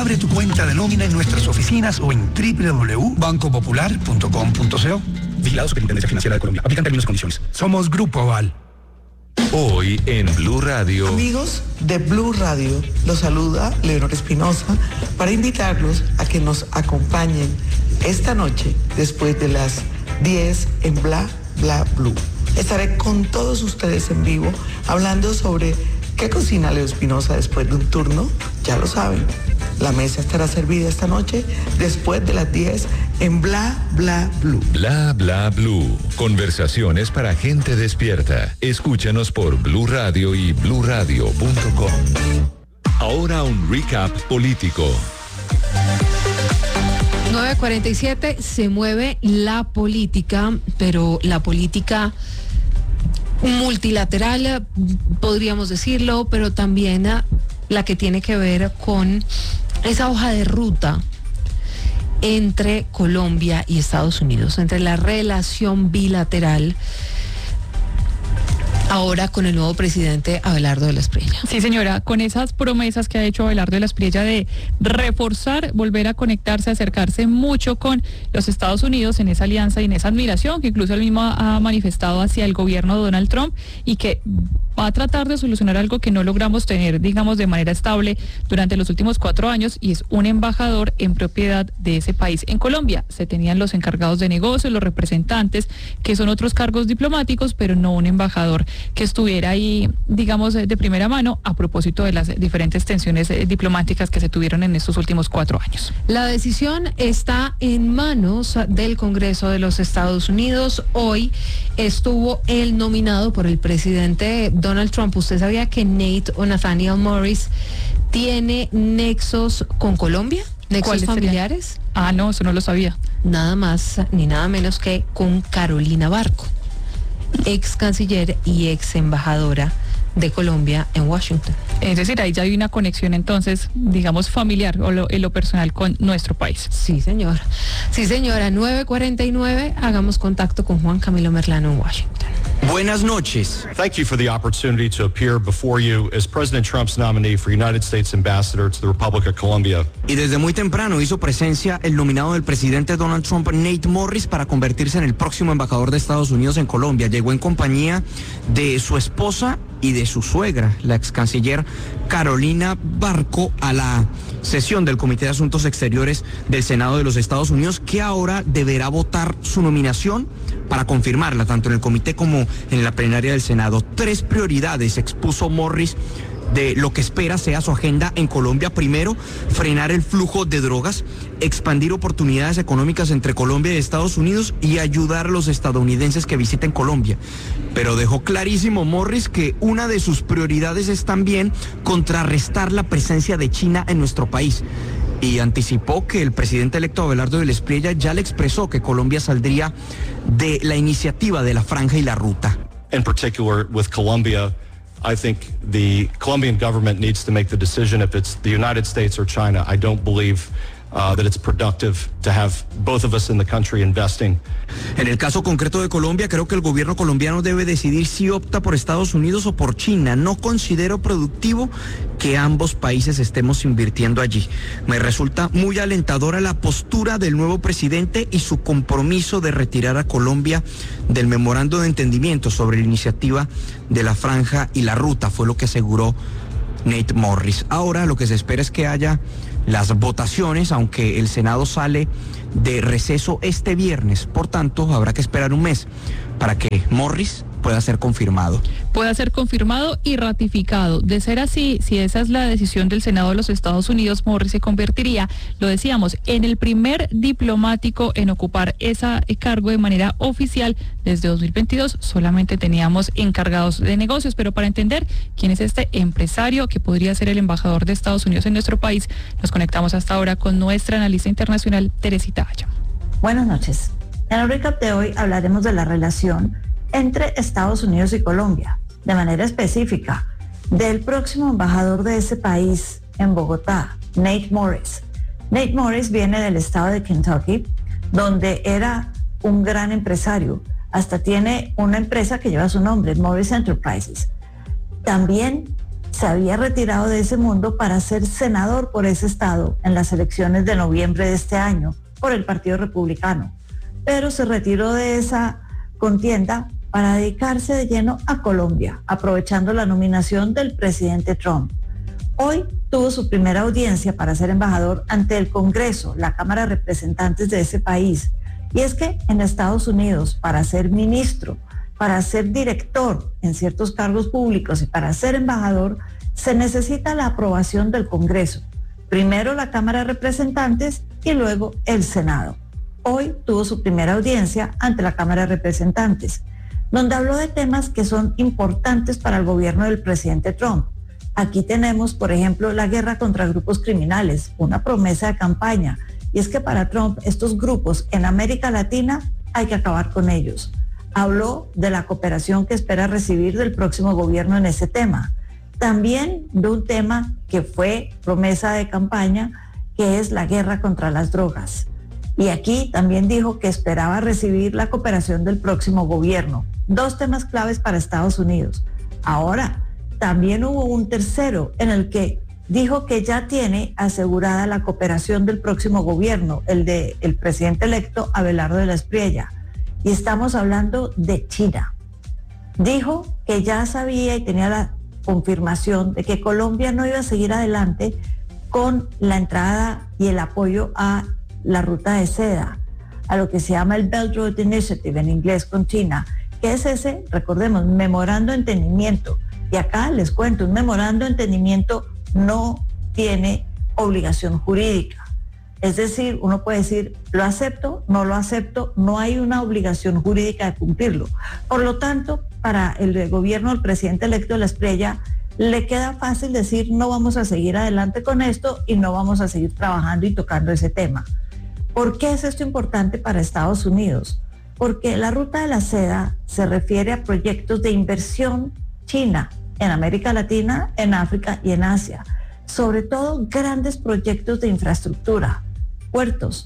Abre tu cuenta de nómina en nuestras oficinas o en www.bancopopular.com.co. Vigilado Superintendencia Financiera de Colombia. Aplican términos y condiciones. Somos Grupo Aval. Hoy en Blue Radio. Amigos de Blue Radio, los saluda Leonor Espinosa para invitarlos a que nos acompañen esta noche después de las 10 en Bla Bla Blue. Estaré con todos ustedes en vivo hablando sobre qué cocina Leo Espinosa después de un turno. Ya lo saben, la mesa estará servida esta noche después de las 10 en Bla Bla Blue. Bla Bla Blue. Conversaciones para gente despierta. Escúchanos por Blue Radio y bluradio.com. Ahora un recap político. 9:47, se mueve la política, pero la política multilateral, podríamos decirlo, pero también la que tiene que ver con esa hoja de ruta entre Colombia y Estados Unidos, entre la relación bilateral ahora con el nuevo presidente Abelardo de la Espriella. Sí, señora, con esas promesas que ha hecho Abelardo de la Espriella de reforzar, volver a conectarse, acercarse mucho con los Estados Unidos en esa alianza y en esa admiración que incluso él mismo ha manifestado hacia el gobierno de Donald Trump y que va a tratar de solucionar algo que no logramos tener, digamos, de manera estable durante los últimos 4 años, y es un embajador en propiedad de ese país. En Colombia se tenían los encargados de negocios, los representantes, que son otros cargos diplomáticos, pero no un embajador que estuviera ahí, digamos, de primera mano a propósito de las diferentes tensiones diplomáticas que se tuvieron en estos últimos 4 años. La decisión está en manos del Congreso de los Estados Unidos. Hoy estuvo el nominado por el presidente Donald Trump. ¿Usted sabía que Nate o Nathaniel Morris tiene nexos con Colombia? ¿Nexos familiares? No, eso no lo sabía. Nada más ni nada menos que con Carolina Barco, ex canciller y ex embajadora de Colombia en Washington. Es decir, ahí ya hay una conexión entonces, digamos, familiar o en lo personal con nuestro país. Sí, señora. Sí, señora. 9:49, hagamos contacto con Juan Camilo Merlano en Washington. Buenas noches. Thank you for the opportunity to appear before you as President Trump's nominee for United States Ambassador to the Republic of Colombia. Y desde muy temprano hizo presencia el nominado del presidente Donald Trump, Nate Morris, para convertirse en el próximo embajador de Estados Unidos en Colombia. Llegó en compañía de su esposa y de su suegra, la ex canciller Carolina Barco, a la sesión del Comité de Asuntos Exteriores del Senado de los Estados Unidos, que ahora deberá votar su nominación para confirmarla, tanto en el comité como en la plenaria del Senado. 3 prioridades expuso Morris de lo que espera sea su agenda en Colombia. Primero, frenar el flujo de drogas, expandir oportunidades económicas entre Colombia y Estados Unidos y ayudar a los estadounidenses que visiten Colombia. Pero dejó clarísimo Morris que una de sus prioridades es también contrarrestar la presencia de China en nuestro país. Y anticipó que el presidente electo Abelardo de la Espriella ya le expresó que Colombia saldría de la iniciativa de la Franja y la Ruta. In particular with Colombia, I think the Colombian government needs to make the decision if it's the United States or China. I don't believe that it's productive to have both of us in the country investing. En el caso concreto de Colombia, creo que el gobierno colombiano debe decidir si opta por Estados Unidos o por China. No considero productivo que ambos países estemos invirtiendo allí. Me resulta muy alentadora la postura del nuevo presidente y su compromiso de retirar a Colombia del memorando de entendimiento sobre la iniciativa de la Franja y la Ruta, fue lo que aseguró Nate Morris. Ahora lo que se espera es que haya las votaciones, aunque el Senado sale de receso este viernes. Por tanto, habrá que esperar un mes para que Morris pueda ser confirmado. Pueda ser confirmado y ratificado. De ser así, si esa es la decisión del Senado de los Estados Unidos, Morris se convertiría, lo decíamos, en el primer diplomático en ocupar ese cargo de manera oficial. Desde 2022 solamente teníamos encargados de negocios, pero para entender quién es este empresario que podría ser el embajador de Estados Unidos en nuestro país, nos conectamos hasta ahora con nuestra analista internacional, Teresita Aya. Buenas noches. En el recap de hoy hablaremos de la relación entre Estados Unidos y Colombia, de manera específica, del próximo embajador de ese país en Bogotá, Nate Morris. Nate Morris viene del estado de Kentucky, donde era un gran empresario. Hasta tiene una empresa que lleva su nombre, Morris Enterprises. También se había retirado de ese mundo para ser senador por ese estado en las elecciones de noviembre de este año por el Partido Republicano, pero se retiró de esa contienda para dedicarse de lleno a Colombia, aprovechando la nominación del presidente Trump. Hoy tuvo su primera audiencia para ser embajador ante el Congreso, la Cámara de Representantes de ese país. Y es que en Estados Unidos, para ser ministro, para ser director en ciertos cargos públicos y para ser embajador, se necesita la aprobación del Congreso. Primero la Cámara de Representantes y luego el Senado. Hoy tuvo su primera audiencia ante la Cámara de Representantes, donde habló de temas que son importantes para el gobierno del presidente Trump. Aquí tenemos, por ejemplo, la guerra contra grupos criminales, una promesa de campaña, y es que para Trump estos grupos en América Latina hay que acabar con ellos. Habló de la cooperación que espera recibir del próximo gobierno en ese tema. También de un tema que fue promesa de campaña, que es la guerra contra las drogas. Y aquí también dijo que esperaba recibir la cooperación del próximo gobierno. Dos temas claves para Estados Unidos. Ahora, también hubo un tercero en el que dijo que ya tiene asegurada la cooperación del próximo gobierno, el del presidente electo Abelardo de la Espriella. Y estamos hablando de China. Dijo que ya sabía y tenía la confirmación de que Colombia no iba a seguir adelante con la entrada y el apoyo a la ruta de seda, a lo que se llama el Belt Road Initiative en inglés con China, que es ese, recordemos, memorando de entendimiento. Y acá les cuento, un memorando de entendimiento no tiene obligación jurídica. Es decir, uno puede decir, lo acepto, no hay una obligación jurídica de cumplirlo. Por lo tanto, para el gobierno del presidente electo de la Espriella, le queda fácil decir, no vamos a seguir adelante con esto y no vamos a seguir trabajando y tocando ese tema. ¿Por qué es esto importante para Estados Unidos? Porque la ruta de la seda se refiere a proyectos de inversión china en América Latina, en África y en Asia. Sobre todo grandes proyectos de infraestructura, puertos,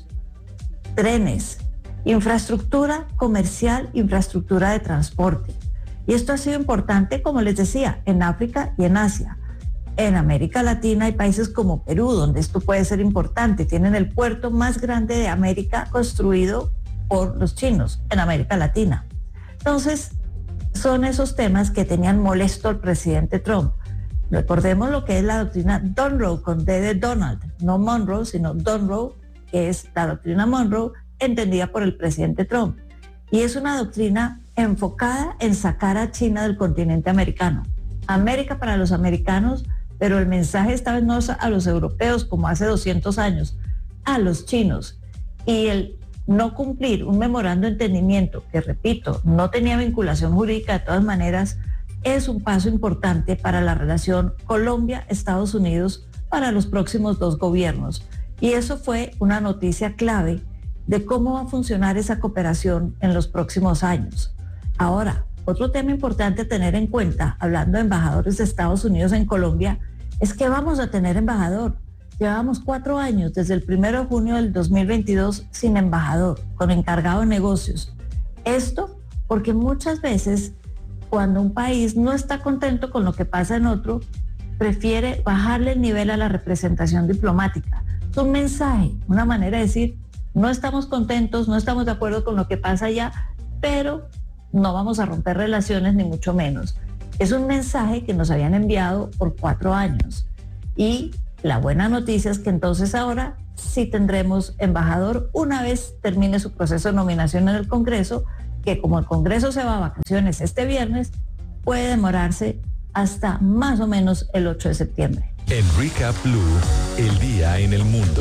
trenes, infraestructura comercial, infraestructura de transporte. Y esto ha sido importante, como les decía, en África y en Asia. En América Latina hay países como Perú, donde esto puede ser importante. Tienen el puerto más grande de América construido por los chinos en América Latina. Entonces, son esos temas que tenían molesto al presidente Trump. Recordemos lo que es la doctrina Monroe, con D de Donald, no Monroe, sino Monroe, que es la doctrina Monroe entendida por el presidente Trump. Y es una doctrina enfocada en sacar a China del continente americano. América para los americanos, pero el mensaje esta vez no es a los europeos como hace 200 años, a los chinos. Y el no cumplir un memorando de entendimiento, que repito, no tenía vinculación jurídica de todas maneras, es un paso importante para la relación Colombia-Estados Unidos para los próximos dos gobiernos. Y eso fue una noticia clave de cómo va a funcionar esa cooperación en los próximos años. Ahora, otro tema importante a tener en cuenta, hablando de embajadores de Estados Unidos en Colombia, es que vamos a tener embajador. Llevamos 4 años, desde el 1 de junio del 2022, sin embajador, con encargado de negocios. Esto porque muchas veces, cuando un país no está contento con lo que pasa en otro, prefiere bajarle el nivel a la representación diplomática. Es un mensaje, una manera de decir, no estamos contentos, no estamos de acuerdo con lo que pasa allá, pero no vamos a romper relaciones ni mucho menos. Es un mensaje que nos habían enviado por 4 años. Y la buena noticia es que entonces ahora sí tendremos embajador una vez termine su proceso de nominación en el Congreso, que como el Congreso se va a vacaciones este viernes, puede demorarse hasta más o menos el 8 de septiembre. En Recap Blue, el día en el mundo.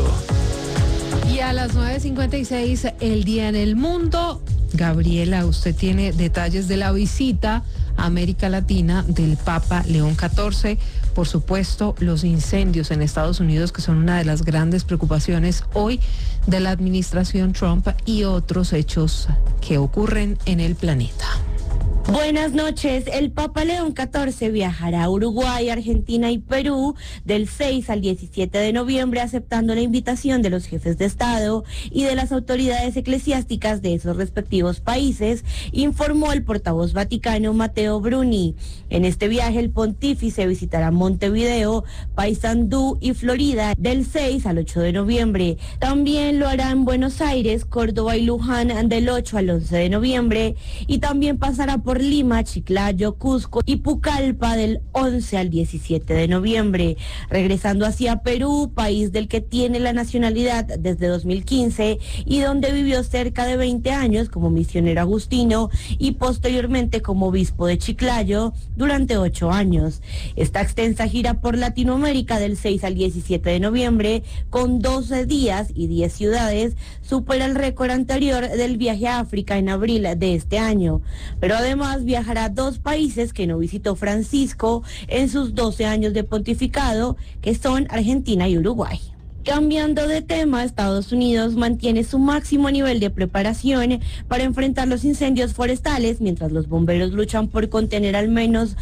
Y a las 9:56, el día en el mundo. Gabriela, usted tiene detalles de la visita a América Latina del Papa León XIV. Por supuesto, los incendios en Estados Unidos, que son una de las grandes preocupaciones hoy de la administración Trump, y otros hechos que ocurren en el planeta. Buenas noches. El Papa León XIV viajará a Uruguay, Argentina y Perú del 6 al 17 de noviembre, aceptando la invitación de los jefes de Estado y de las autoridades eclesiásticas de esos respectivos países, informó el portavoz vaticano Matteo Bruni. En este viaje, el pontífice visitará Montevideo, Paysandú y Florida del 6 al 8 de noviembre. También lo hará en Buenos Aires, Córdoba y Luján del 8 al 11 de noviembre y también pasará por Lima, Chiclayo, Cusco y Pucallpa del 11 al 17 de noviembre, regresando hacia Perú, país del que tiene la nacionalidad desde 2015 y donde vivió cerca de 20 años como misionero agustino y posteriormente como obispo de Chiclayo durante 8 años. Esta extensa gira por Latinoamérica del 6 al 17 de noviembre, con 12 días y 10 ciudades, supera el récord anterior del viaje a África en abril de este año. Pero además viajará a 2 países que no visitó Francisco en sus 12 años de pontificado, que son Argentina y Uruguay. Cambiando de tema, Estados Unidos mantiene su máximo nivel de preparación para enfrentar los incendios forestales, mientras los bomberos luchan por contener al menos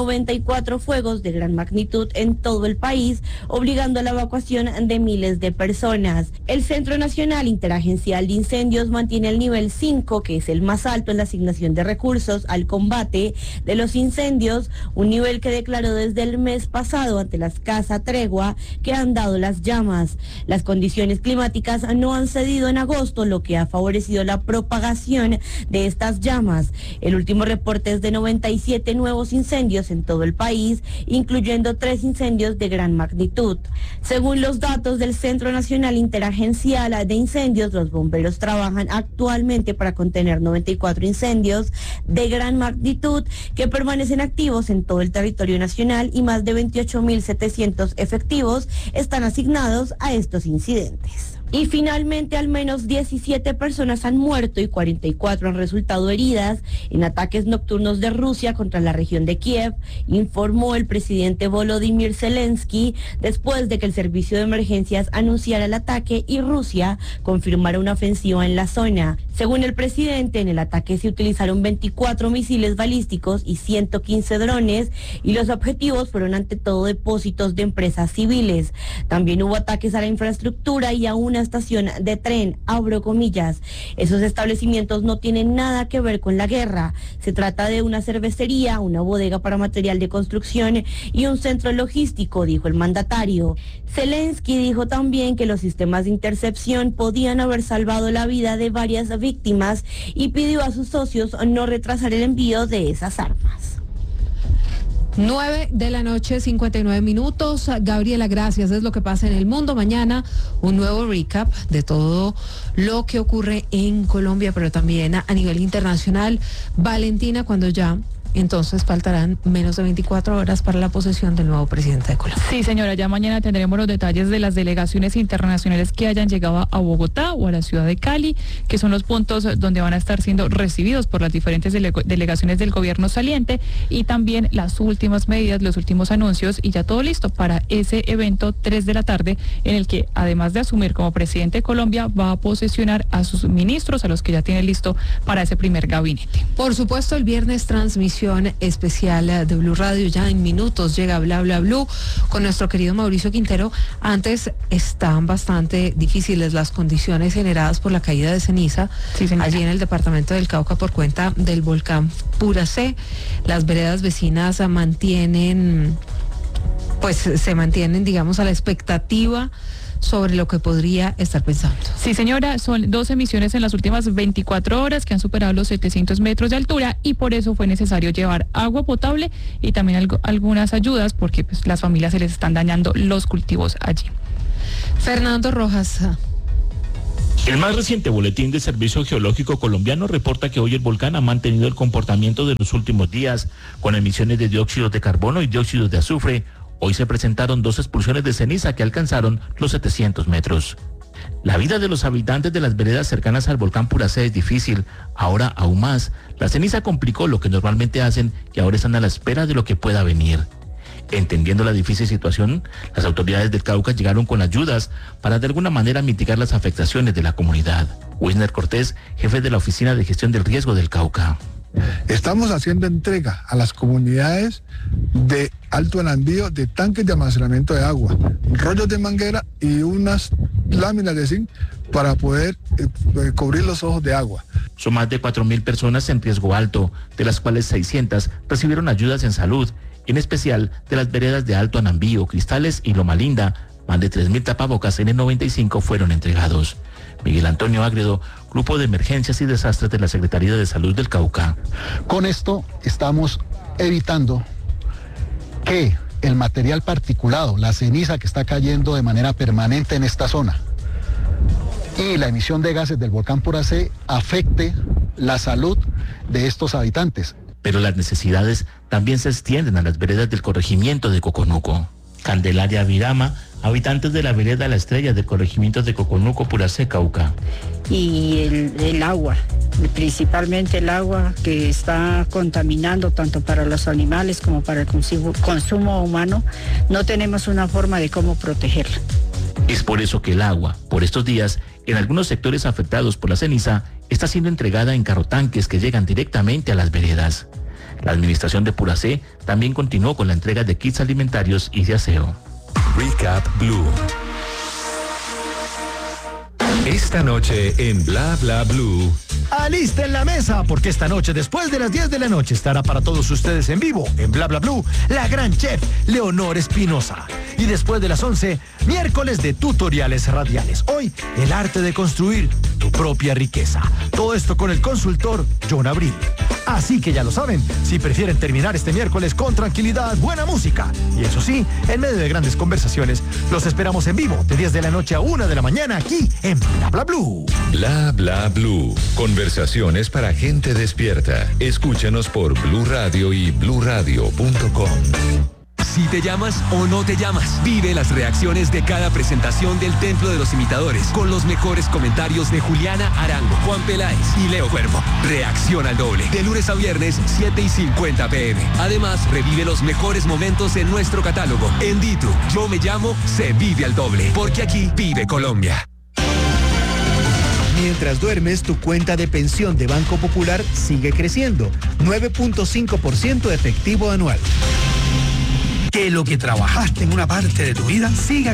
94 fuegos de gran magnitud en todo el país, obligando a la evacuación de miles de personas. El Centro Nacional Interagencial de Incendios mantiene el nivel 5, que es el más alto en la asignación de recursos al combate de los incendios, un nivel que declaró desde el mes pasado ante la escasa tregua que han dado las llamas. Las condiciones climáticas no han cedido en agosto, lo que ha favorecido la propagación de estas llamas. El último reporte es de 97 nuevos incendios en todo el país, incluyendo 3 incendios de gran magnitud. Según los datos del Centro Nacional Interagencial de Incendios, los bomberos trabajan actualmente para contener 94 incendios de gran magnitud que permanecen activos en todo el territorio nacional y más de 28.700 efectivos están asignados a estos incidentes. Y finalmente, al menos 17 personas han muerto y 44 han resultado heridas en ataques nocturnos de Rusia contra la región de Kiev, informó el presidente Volodymyr Zelensky después de que el servicio de emergencias anunciara el ataque y Rusia confirmara una ofensiva en la zona. Según el presidente, en el ataque se utilizaron 24 misiles balísticos y 115 drones y los objetivos fueron ante todo depósitos de empresas civiles. También hubo ataques a la infraestructura y a una estación de tren, abro comillas. Esos establecimientos no tienen nada que ver con la guerra. Se trata de una cervecería, una bodega para material de construcción y un centro logístico, dijo el mandatario. Zelensky dijo también que los sistemas de intercepción podían haber salvado la vida de varias víctimas y pidió a sus socios no retrasar el envío de esas armas. 9 de la noche, 59 minutos. Gabriela, gracias. Es lo que pasa en el mundo. Mañana un nuevo recap de todo lo que ocurre en Colombia, pero también a nivel internacional. Valentina, cuando ya entonces faltarán menos de 24 horas para la posesión del nuevo presidente de Colombia. Sí, señora, ya mañana tendremos los detalles de las delegaciones internacionales que hayan llegado a Bogotá o a la ciudad de Cali, que son los puntos donde van a estar siendo recibidos por las diferentes delegaciones del gobierno saliente, y también las últimas medidas, los últimos anuncios, y ya todo listo para ese evento 3 de la tarde, en el que además de asumir como presidente de Colombia, va a posesionar a sus ministros, a los que ya tiene listo para ese primer gabinete. Por supuesto, el viernes transmisión especial de Blue Radio. Ya en minutos llega Bla Bla Blue con nuestro querido Mauricio Quintero. Antes están bastante difíciles las condiciones generadas por la caída de ceniza allí en el departamento del Cauca por cuenta del volcán Puracé. Las veredas vecinas se mantienen, digamos, a la expectativa sobre lo que podría estar pensando. Sí, señora, son 2 emisiones en las últimas 24 horas que han superado los 700 metros de altura, y por eso fue necesario llevar agua potable y también algunas ayudas, porque pues las familias se les están dañando los cultivos allí. Fernando Rojas. El más reciente boletín del Servicio Geológico Colombiano reporta que hoy el volcán ha mantenido el comportamiento de los últimos días, con emisiones de dióxido de carbono y dióxido de azufre. Hoy se presentaron 2 expulsiones de ceniza que alcanzaron los 700 metros. La vida de los habitantes de las veredas cercanas al volcán Puracé es difícil. Ahora aún más. La ceniza complicó lo que normalmente hacen y ahora están a la espera de lo que pueda venir. Entendiendo la difícil situación, las autoridades del Cauca llegaron con ayudas para de alguna manera mitigar las afectaciones de la comunidad. Wisner Cortés, jefe de la Oficina de Gestión del Riesgo del Cauca. Estamos haciendo entrega a las comunidades de Alto Anambío de tanques de almacenamiento de agua, rollos de manguera y unas láminas de zinc para poder cubrir los ojos de agua. Son más de 4.000 personas en riesgo alto, de las cuales 600 recibieron ayudas en salud, en especial de las veredas de Alto Anambío, Cristales y Loma Linda. Más de 3.000 tapabocas N95 fueron entregados. Miguel Antonio Agredo, Grupo de Emergencias y Desastres de la Secretaría de Salud del Cauca. Con esto estamos evitando que el material particulado, la ceniza que está cayendo de manera permanente en esta zona y la emisión de gases del volcán Puracé afecte la salud de estos habitantes. Pero las necesidades también se extienden a las veredas del corregimiento de Coconuco. Candelaria Virama, habitantes de la vereda La Estrella del corregimiento de Coconuco, Puracé, Cauca. Y el agua, principalmente el agua que está contaminando tanto para los animales como para el consumo humano, no tenemos una forma de cómo protegerla. Es por eso que el agua, por estos días, en algunos sectores afectados por la ceniza, está siendo entregada en carrotanques que llegan directamente a las veredas. La administración de Puracé también continuó con la entrega de kits alimentarios y de aseo. Recap Blue. Esta noche en Bla Bla Blue. Alisten la mesa, porque esta noche, después de las 10 de la noche, estará para todos ustedes en vivo, en Bla Bla Blue, la gran chef Leonor Espinosa. Y después de las 11, miércoles de tutoriales radiales. Hoy, el arte de construir tu propia riqueza. Todo esto con el consultor John Abril. Así que ya lo saben, si prefieren terminar este miércoles con tranquilidad, buena música, y eso sí, en medio de grandes conversaciones, los esperamos en vivo de 10 de la noche a 1 de la mañana aquí en Bla Bla Blue. Bla Bla Blue. Conversaciones para gente despierta. Escúchanos por Blue Radio y bluradio.com. Si te llamas o no te llamas, vive las reacciones de cada presentación del Templo de los Imitadores con los mejores comentarios de Juliana Arango, Juan Peláez y Leo Cuervo. Reacción al doble, de lunes a viernes, 7:50 p.m. Además, revive los mejores momentos en nuestro catálogo. En Ditu, Yo Me Llamo, se vive al doble, porque aquí vive Colombia. Mientras duermes, tu cuenta de pensión de Banco Popular sigue creciendo, 9.5% efectivo anual. Que lo que trabajaste en una parte de tu vida siga